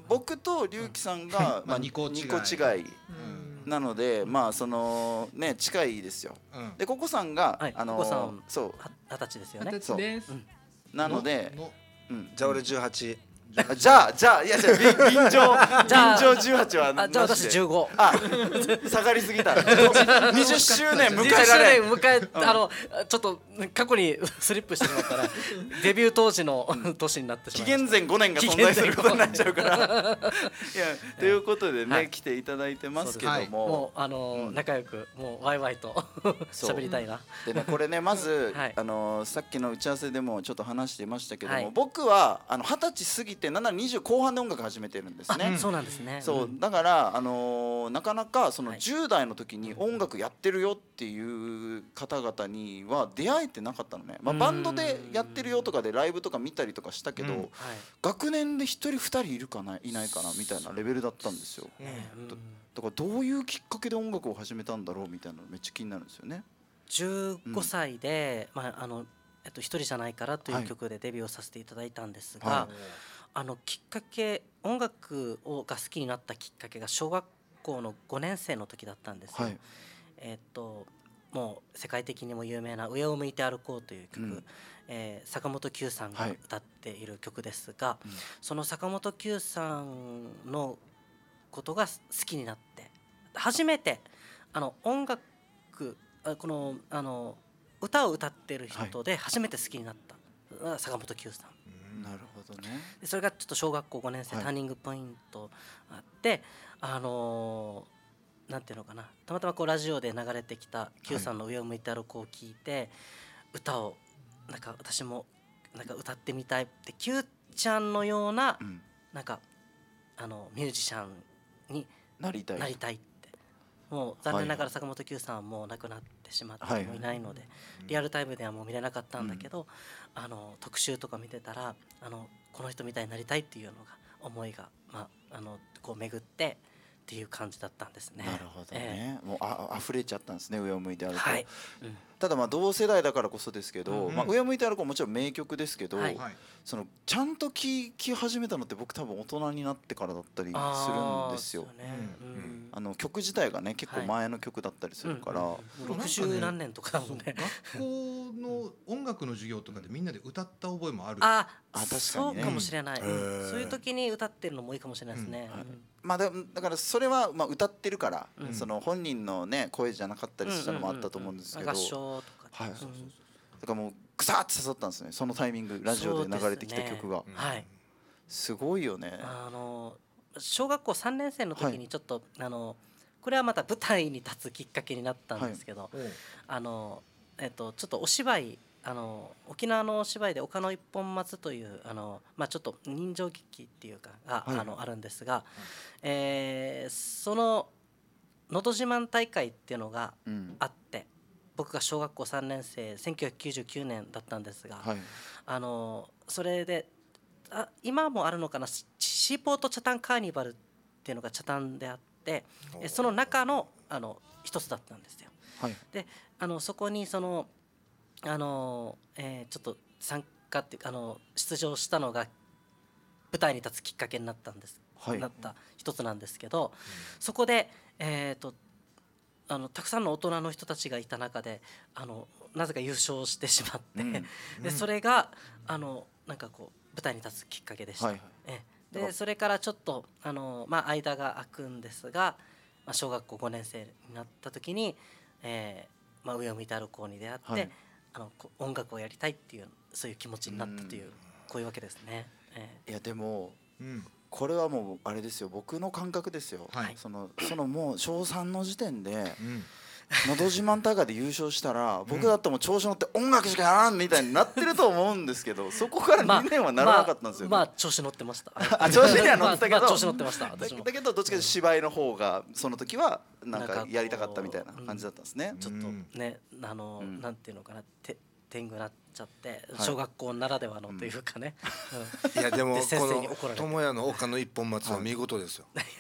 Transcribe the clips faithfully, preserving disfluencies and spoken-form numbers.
僕と龍樹さんが、まあ、にこ違いなので、まあそのね近いですよ。でココさんが、 はい、 あのココさんそう二十歳ですよね。 二十歳です。 なので、 うん、じゃあ俺じゅうはち。 じゃあじゃあいやじゃあ便乗便乗じゅうはちはじゃあ私じゅうご。 あ下がりすぎた。にじゅっしゅうねん迎えられ迎えあのちょっと過去にスリップしてしまったらデビュー当時の年になってしまいました。 紀元前ごねんが存在することになっちゃうから。いやということでね来ていただいてますけども、 もうあの仲良くもうワイワイと喋りたいな。 でねこれねまずあのさっきの打ち合わせでもちょっと話していましたけども、僕はあの二十歳過ぎてなんならにじゅう後半で音楽始めてるんですね。 そうなんですね。 そうだからあのなかなかそのじゅう代の時に音楽やってるよっていう方々には出会えてなかったのね。まあバンドでやってるよとかでライブとか見たりとかしたけど、学年で一人二人いるかないないかなみたいなレベルだったんですよ。だからどういうきっかけで音楽を始めたんだろうみたいなのめっちゃ気になるんですよね。 じゅうごさいでまああのえっと一人じゃないからという曲でデビューをさせていただいたんですが。あのきっかけ音楽をが好きになったきっかけが小学校のごねん生の時だったんですよ。はい、えー、っともう世界的にも有名な「上を向いて歩こう」という曲、うん、えー、坂本九さんが歌っている曲ですが、はい、その坂本九さんのことが好きになって初めてあの音楽このあの歌を歌ってる人で初めて好きになった、はい、坂本九さん。 なるほどね。 それがちょっと小学校ごねん生、はい、ターニングポイントあってあのー、なんていうのかなたまたまこうラジオで流れてきた Q さんの「上を向いて歩こう」を聞いて、はい、歌をなんか私もなんか歌ってみたいって Q ちゃんのような、うん、なんかあのミュージシャンになりたいなりたいってもう残念ながら坂本九さんはもう亡くなってしまってもいないので、はい、リアルタイムではもう見れなかったんだけど、うん、あの特集とか見てたらあのこの人みたいになりたいっていうのが思いが、まあ、あのこう巡ってっていう感じだったんですね。 なるほどね、えー、もうあ溢れちゃったんですね上を向いて歩こう、 はい、うん、 ただまあ同世代だからこそですけど、うん、まあ、上を向いて歩こうもちろん名曲ですけど、はい、そのちゃんと聴き始めたのって僕多分大人になってからだったりするんですよ。あの曲自体がね結構前の曲だったりするから、はい、 ろくじゅう何年とかだもんね。 学校の音楽の授業とかでみんなで歌った覚えもある。 ああ確かに、ね、そうかもしれない、うん、そういう時に歌ってるのもいいかもしれないですね。うんうん、 まあ、だ, だからそれはまあ歌ってるから、うん、その本人のね声じゃなかったりしたのもあったと思うんですけど、 合唱とか、 はい、だからもうグサッて刺さったんですねそのタイミングラジオで流れてきた曲が、ね、 はい、 すごいよね。 あの小学校さんねん生の時にちょっと、はい、あのこれはまた舞台に立つきっかけになったんですけど、はい、あのえっとちょっとお芝居あの沖縄のお芝居で岡野一本松というあの、まあ、ちょっと人情劇っていうかが、はい、あのあるんですが、はい、えー、その「のど自慢大会」っていうのがあって、うん、僕が小学校さんねん生せんきゅうひゃくきゅうじゅうきゅうねんだったんですが、はい、あのそれであ今もあるのかなシーポートチャタンカーニバルっていうのがチャタンであってその中のあの一つだったんですよ。はい、であのそこにそのあのえー、ちょっと参加っていうかあの出場したのが舞台に立つきっかけになったんです、はい、なった一つなんですけど、うん、そこで、えー、とあのたくさんの大人の人たちがいた中であのなぜか優勝してしまって、うん、でそれがあのなんかこう舞台に立つきっかけでした。はい、えでそれからちょっとあの、まあ、間が空くんですが、まあ、小学校ごねん生になった時に、えーまあ、上を向いて歩こうに出会って、はい、あの音楽をやりたいっていうそういう気持ちになったという、うん、こういうわけですね。えー、いやでも、うん、これはもうあれですよ僕の感覚ですよ、はい、そのそのもう小さんの時点で、うんのど自慢大会で優勝したら僕だってもう調子乗って音楽しかやらんみたいになってると思うんですけどそこからにねんはならなかったんですよ、ね、 まあ、まあ、調子乗ってましたあ調子には乗ってたけど、 まあまあ、調子乗ってましただ, だけどどっちかというと芝居の方がその時はなんかやりたかったみたいな感じだったんですね。 ちょっとねあの、うん、なんていうのかなて天狗なっちゃって小学校ならではのというかね、 はいうん、いやでもこの友也の岡の一本松は見事ですよ、はい、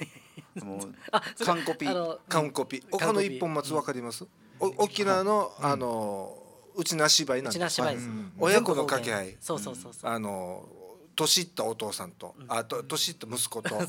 もう完コピ完コピ岡の一本松わかります、うん、沖縄の、はい、あのうちな芝居なんです、はい、親子の掛け合い、 そうそうそうそう、 あの年いったお父さんと、うん、あと年いった息子と